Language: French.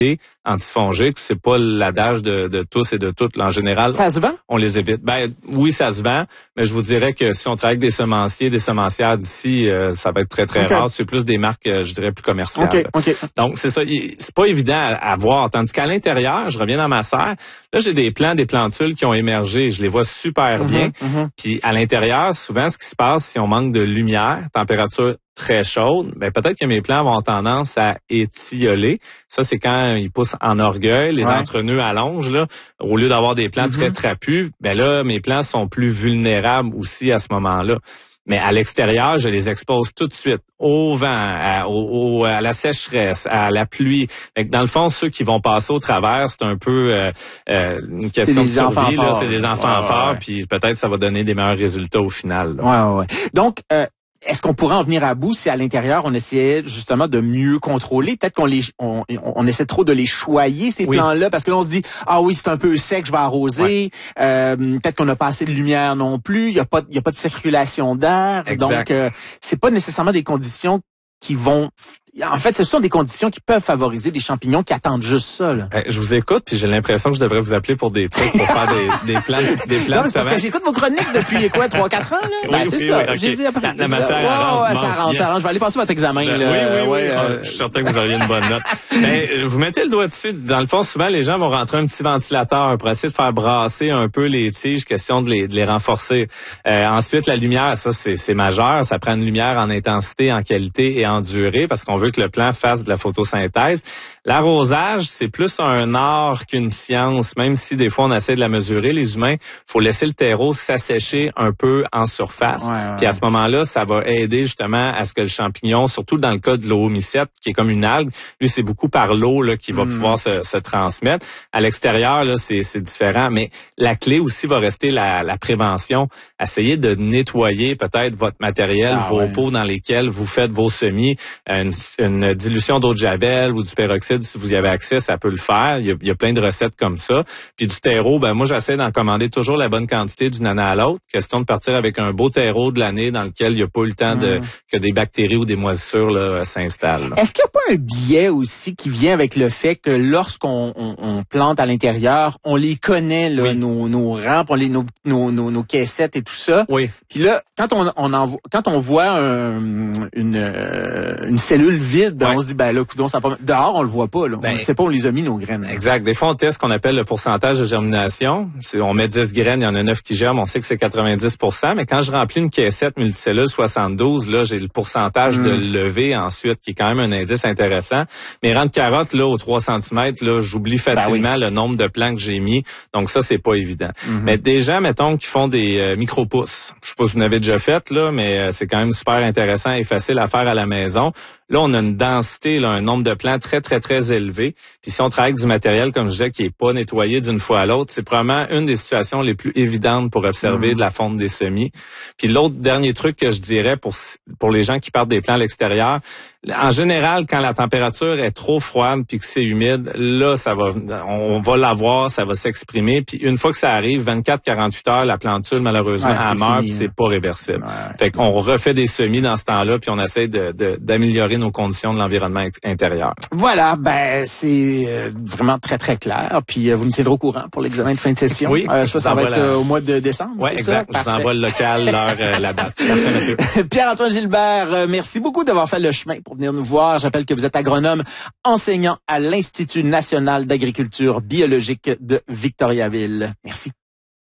antifongiques, c'est pas l'adage de tous et de toutes. Là, en général, ça se vend? On les évite. Ben oui, ça se vend, mais je vous dirais que si on travaille avec des semenciers, des semencières d'ici, ça va être très, très rare. C'est plus des marques, je dirais, plus commerciales. Okay. Donc, c'est ça. C'est pas évident à voir. Tandis qu'à l'intérieur, je reviens dans ma serre, là, j'ai des plants, des plantules qui ont émergé. Je les vois super bien. Puis à l'intérieur, souvent, ce qui se passe, si on manque de lumière, température très chaude, ben peut-être que mes plants vont tendance à étioler. Ça, c'est quand ils poussent en orgueil, les entrenœuds allongent, là. Au lieu d'avoir des plants très trapus, ben là, mes plants sont plus vulnérables aussi à ce moment-là. Mais à l'extérieur, je les expose tout de suite au vent, à la sécheresse, à la pluie. Fait que dans le fond, ceux qui vont passer au travers, c'est un peu une question de survie. Là, c'est des enfants forts, puis peut-être ça va donner des meilleurs résultats au final. Là. Ouais. Donc, est-ce qu'on pourrait en venir à bout si à l'intérieur on essayait justement de mieux contrôler? Peut-être qu'on essaie trop de les choyer ces plants-là parce que là on se dit c'est un peu sec, je vais arroser. Peut-être qu'on n'a pas assez de lumière non plus. Il y a pas de circulation d'air. Exact. Donc c'est pas nécessairement des conditions qui vont. En fait, ce sont des conditions qui peuvent favoriser des champignons qui attendent juste ça. Là. Je vous écoute, puis j'ai l'impression que je devrais vous appeler pour des trucs pour faire des plans. Non, mais c'est parce que j'écoute vos chroniques depuis 3-4 ans. Là? C'est ça. Okay. J'ai appris. La matière rentre. Ça rentre. Je vais aller passer votre examen. Je suis certain que vous auriez une bonne note. Mais vous mettez le doigt dessus. Dans le fond, souvent, les gens vont rentrer un petit ventilateur pour essayer de faire brasser un peu les tiges, question de les renforcer. Ensuite, la lumière, ça, c'est majeur. Ça prend une lumière en intensité, en qualité et en durée parce qu'on veut que le plant fasse de la photosynthèse. L'arrosage, c'est plus un art qu'une science, même si des fois on essaie de la mesurer. Les humains, faut laisser le terreau s'assécher un peu en surface. Puis à ce moment-là, ça va aider justement à ce que le champignon, surtout dans le cas de l'oomycète, qui est comme une algue, lui c'est beaucoup par l'eau là qui va pouvoir se transmettre. À l'extérieur, là, c'est différent, mais la clé aussi va rester la prévention. Essayez de nettoyer peut-être votre matériel, vos pots dans lesquels vous faites vos semis, une dilution d'eau de javel ou du peroxyde, si vous y avez accès, ça peut le faire. Il y a plein de recettes comme ça. Puis du terreau, moi j'essaie d'en commander toujours la bonne quantité d'une année à l'autre. Question de partir avec un beau terreau de l'année dans lequel il n'y a pas eu le temps que des bactéries ou des moisissures là, s'installent. Là. Est-ce qu'il n'y a pas un biais aussi qui vient avec le fait que on plante à l'intérieur, on les connaît là, nos rampes, nos caissettes et tout ça. Oui. Puis là, quand on voit une cellule vide, on se dit là, coudonc, ça va pas. Dehors, on le voit pas. Là. On ne sait pas où on les a mis nos graines. Exact. Des fois, on teste ce qu'on appelle le pourcentage de germination. On met 10 graines, il y en a 9 qui germent. On sait que c'est 90%. Mais quand je remplis une caissette multicellule 72, là, j'ai le pourcentage de levée ensuite, qui est quand même un indice intéressant. Mes rangs de carottes, là, aux 3 cm, là, j'oublie facilement le nombre de plants que j'ai mis. Donc ça, c'est pas évident. Mais des gens, mettons, qui font des micro-pousses. Je sais pas si vous en avez déjà fait, là, mais c'est quand même super intéressant et facile à faire à la maison. Là, on a une densité, là, un nombre de plants très, très, très élevé. Puis si on travaille avec du matériel, comme je disais, qui est pas nettoyé d'une fois à l'autre, c'est probablement une des situations les plus évidentes pour observer de la fonte des semis. Puis l'autre dernier truc que je dirais pour les gens qui partent des plants à l'extérieur, en général, quand la température est trop froide puis que c'est humide, là, on va l'avoir, ça va s'exprimer. Puis une fois que ça arrive, 24-48 heures, la plantule, malheureusement, elle meurt, puis c'est pas réversible. Fait qu'on refait des semis dans ce temps-là, puis on essaie d'améliorer nos conditions de l'environnement intérieur. Voilà, c'est vraiment très, très clair. Puis vous nous tiendrez au courant pour l'examen de fin de session. Oui. Ça va être au mois de décembre. Oui, exact. Je vous envoie le local, l'heure, la date. Parfait, Mathieu. Pierre-Antoine Gilbert, merci beaucoup d'avoir fait le chemin pour venir nous voir. J'appelle que vous êtes agronome enseignant à l'Institut national d'agriculture biologique de Victoriaville. Merci.